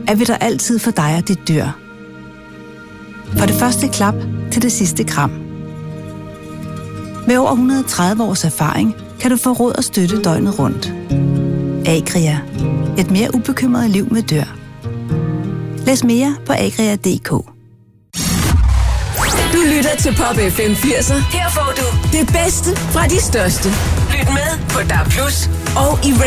er vi der altid for dig og dit dyr. Fra det første klap til det sidste kram. Med over 130 års erfaring kan du få råd og støtte døgnet rundt. Agria. Et mere ubekymret liv med dyr. Læs mere på agria.dk. Du lytter til Pop FM 80'er. Her får du det bedste fra de største. Lyt med på DAB+ og i